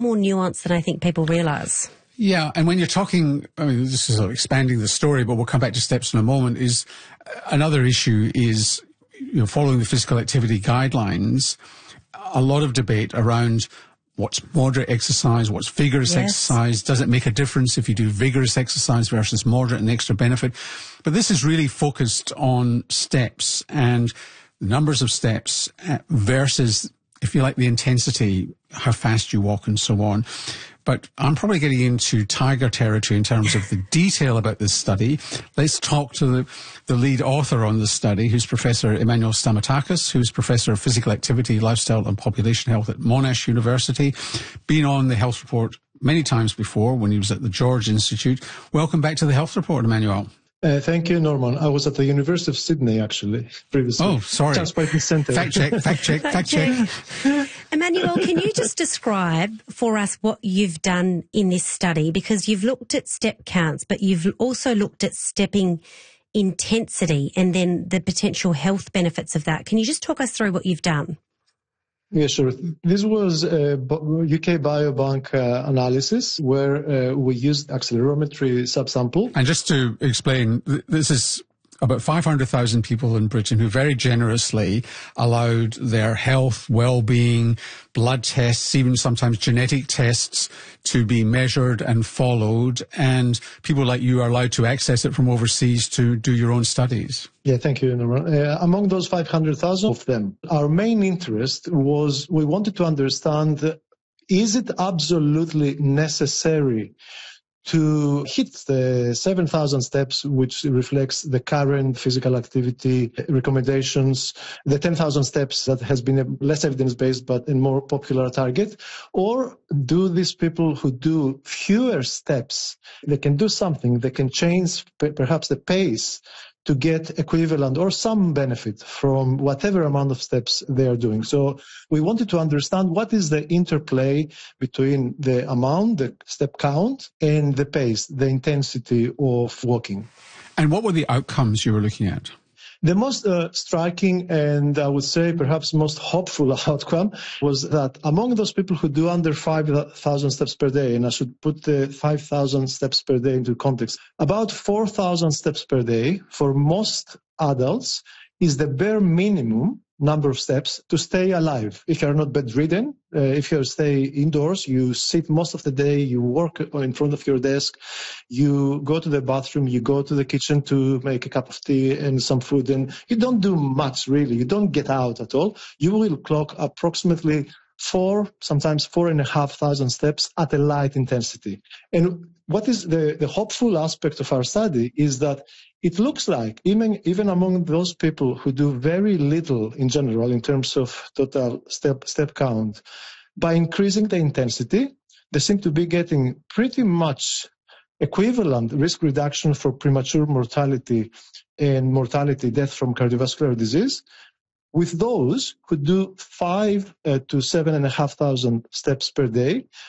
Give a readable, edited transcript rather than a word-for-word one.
more nuanced than I think people realise. Yeah, and when you're talking, I mean, this is expanding the story, but we'll come back to steps in a moment, is another issue is, following the physical activity guidelines, a lot of debate around what's moderate exercise, what's vigorous exercise. Does it make a difference if you do vigorous exercise versus moderate and extra benefit? But this is really focused on steps and numbers of steps versus, if you like, the intensity, how fast you walk and so on. But I'm probably getting into tiger territory in terms of the detail about this study. Let's talk to the lead author on this study, who's Professor Emmanuel Stamatakis, who's Professor of Physical Activity, Lifestyle and Population Health at Monash University. Been on the Health Report many times before when he was at the George Institute. Welcome back to the Health Report, Emmanuel. Thank you, Norman. I was at the University of Sydney, actually, previously. Oh, sorry. Transplantation Centre. Fact check. Emmanuel, can you just describe for us what you've done in this study? Because you've looked at step counts, but you've also looked at stepping intensity and then the potential health benefits of that. Can you just talk us through what you've done? Yeah, sure. This was a UK Biobank analysis where we used accelerometry subsample. And just to explain, this is about 500,000 people in Britain who very generously allowed their health, well-being, blood tests, even sometimes genetic tests to be measured and followed. And people like you are allowed to access it from overseas to do your own studies. Yeah, thank you, Norman. Among those 500,000 of them, our main interest was we wanted to understand, is it absolutely necessary to hit the 7,000 steps, which reflects the current physical activity recommendations, the 10,000 steps that has been a less evidence-based but a more popular target? Or do these people who do fewer steps, they can do something, they can change perhaps the pace to get equivalent or some benefit from whatever amount of steps they are doing. So we wanted to understand what is the interplay between the amount, the step count, and the pace, the intensity of walking. And what were the outcomes you were looking at? The most striking and I would say perhaps most hopeful outcome was that among those people who do under 5,000 steps per day, and I should put the 5,000 steps per day into context, about 4,000 steps per day for most adults is the bare minimum number of steps to stay alive. If you're not bedridden, if you stay indoors, you sit most of the day, you work in front of your desk, you go to the bathroom, you go to the kitchen to make a cup of tea and some food, and you don't do much really. You don't get out at all. You will clock approximately sometimes 4,500 steps at a light intensity. And what is the hopeful aspect of our study is that it looks like even among those people who do very little in general in terms of total step count, by increasing the intensity, they seem to be getting pretty much equivalent risk reduction for premature mortality and death from cardiovascular disease, with those who do 5,000 to 7,500 steps per day,